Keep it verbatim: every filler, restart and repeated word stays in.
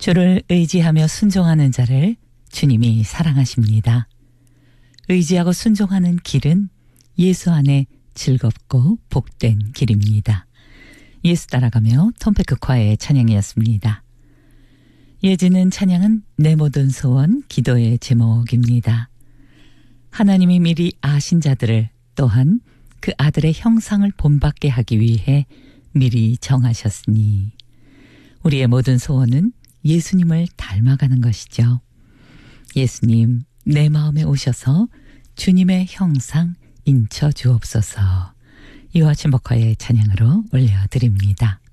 주를 의지하며 순종하는 자를 주님이 사랑하십니다. 의지하고 순종하는 길은 예수 안에 즐겁고 복된 길입니다. 예수 따라가며 톰페크 콰의 찬양이었습니다. 이어지는 찬양은 내 모든 소원 기도의 제목입니다. 하나님이 미리 아신 자들을 또한 그 아들의 형상을 본받게 하기 위해 미리 정하셨으니 우리의 모든 소원은 예수님을 닮아가는 것이죠. 예수님 내 마음에 오셔서 주님의 형상 인쳐 주옵소서. 이와 친목화의 찬양으로 올려드립니다.